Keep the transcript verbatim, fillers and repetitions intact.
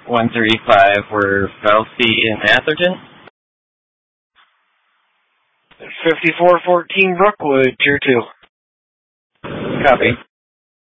one thirty-five for Felsey and Atherton. fifty-four fourteen Brookwood, Tier two. Copy.